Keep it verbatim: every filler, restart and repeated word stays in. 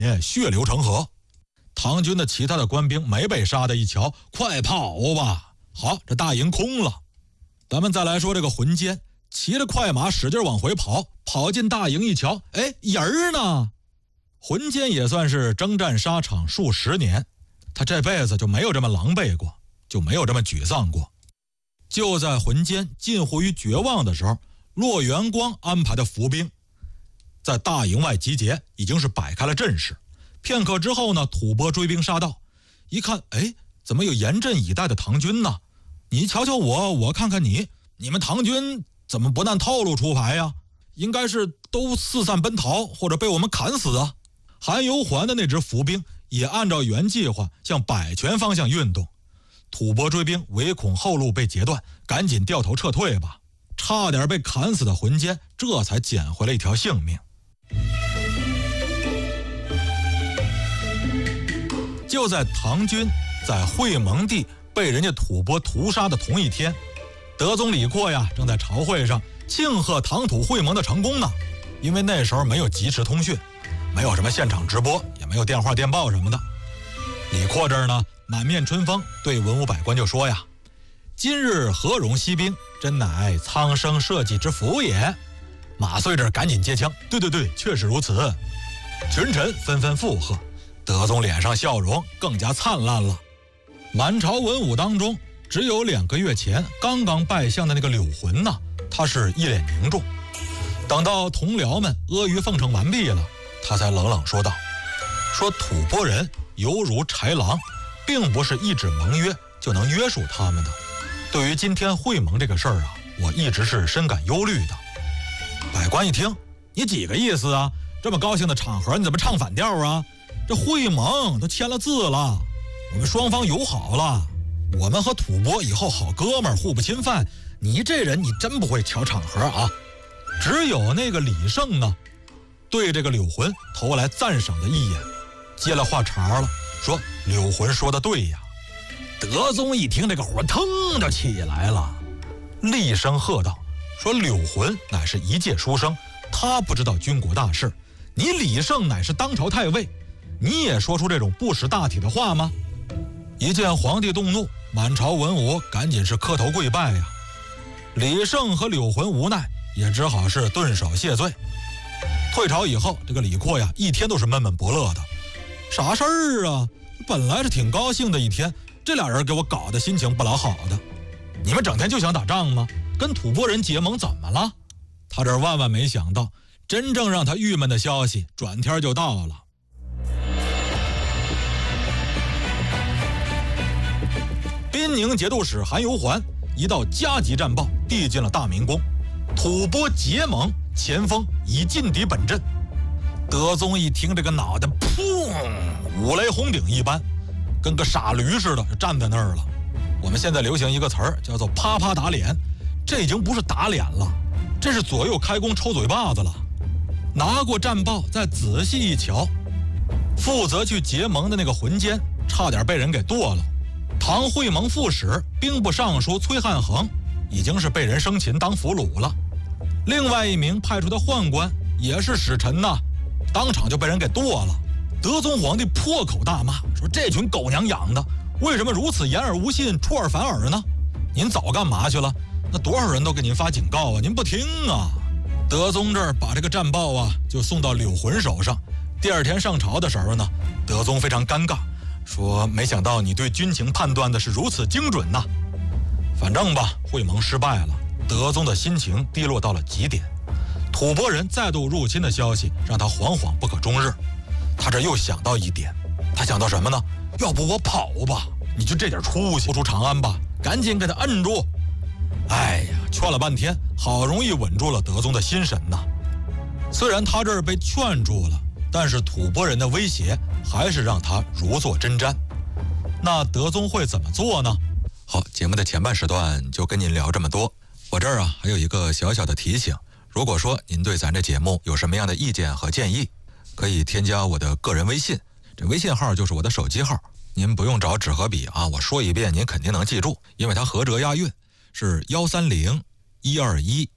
哎，血流成河。唐军的其他的官兵没被杀的一瞧，快跑吧！好，这大营空了。咱们再来说这个浑奸，骑着快马使劲往回跑，跑进大营一瞧，哎，人儿呢？浑奸也算是征战沙场数十年，他这辈子就没有这么狼狈过，就没有这么沮丧过。就在浑奸近乎于绝望的时候，骆元光安排的伏兵在大营外集结，已经是摆开了阵势。片刻之后呢，吐蕃追兵杀到，一看，哎，怎么有严阵以待的唐军呢？你瞧瞧我，我看看你，你们唐军怎么不按套路出牌呀？应该是都四散奔逃，或者被我们砍死啊。韩由环的那支伏兵也按照原计划向百泉方向运动，吐蕃追兵唯恐后路被截断，赶紧掉头撤退吧。差点被砍死的浑奸这才捡回了一条性命。就在唐军在会盟地被人家吐蕃屠杀的同一天，德宗李阔呀正在朝会上庆贺唐吐会盟的成功呢。因为那时候没有即时通讯，没有什么现场直播，也没有电话电报什么的。李阔这儿呢满面春风，对文武百官就说呀：今日何荣息兵，真乃苍生社稷之福也。马遂这儿赶紧接枪，对对对，确实如此。群臣纷纷附和，德宗脸上笑容更加灿烂了。满朝文武当中，只有两个月前刚刚拜相的那个柳浑呢，他是一脸凝重。等到同僚们阿谀奉承完毕了，他才冷冷说道：说吐蕃人犹如豺狼，并不是一纸盟约就能约束他们的。对于今天会盟这个事儿啊，我一直是深感忧虑的。百官一听，你几个意思啊？这么高兴的场合，你怎么唱反调啊？这会盟都签了字了，我们双方友好了，我们和吐蕃以后好哥们儿，互不侵犯。你这人，你真不会瞧场合啊！只有那个李胜呢，对这个柳浑投来赞赏的一眼，接了话茬了，说柳浑说的对呀。德宗一听这个火腾就起来了，厉声喝道：说柳浑乃是一介书生，他不知道军国大事，你李胜乃是当朝太尉，你也说出这种不识大体的话吗？一见皇帝动怒，满朝文武赶紧是磕头跪拜呀。李胜和柳浑无奈，也只好是顿首谢罪。退朝以后，这个李阔呀一天都是闷闷不乐的。啥事儿啊？本来是挺高兴的一天，这俩人给我搞得心情不老好的。你们整天就想打仗吗？跟吐蕃人结盟怎么了？他这万万没想到，真正让他郁闷的消息转天就到了。滨宁节度使韩由环一道加急战报递进了大明宫，吐蕃结盟，前锋已进抵本镇。德宗一听，这个脑袋砰，五雷轰顶一般，跟个傻驴似的就站在那儿了。我们现在流行一个词儿叫做啪啪打脸，这已经不是打脸了，这是左右开弓抽嘴巴子了。拿过战报再仔细一瞧，负责去结盟的那个浑奸差点被人给剁了。唐会盟副使兵部尚书崔汉衡已经是被人生擒当俘虏了，另外一名派出的宦官也是使臣呐，当场就被人给剁了。德宗皇帝破口大骂，说这群狗娘养的为什么如此言而无信，出尔反尔呢？您早干嘛去了？那多少人都给您发警告啊，您不听啊。德宗这儿把这个战报啊就送到柳浑手上。第二天上朝的时候呢，德宗非常尴尬，说没想到你对军情判断的是如此精准呐。反正吧，会盟失败了，德宗的心情低落到了极点。吐蕃人再度入侵的消息让他惶惶不可终日。他这又想到一点，他想到什么呢？要不我跑吧，你就这点出息，不出长安吧，赶紧给他摁住。哎呀，劝了半天，好容易稳住了德宗的心神呐。虽然他这儿被劝住了，但是吐蕃人的威胁还是让他如坐针毡。那德宗会怎么做呢？好，节目的前半时段就跟您聊这么多。我这儿啊还有一个小小的提醒，如果说您对咱这节目有什么样的意见和建议，可以添加我的个人微信，这微信号就是我的手机号，您不用找纸和笔啊，我说一遍您肯定能记住，因为它合辙押韵，是幺三零一二一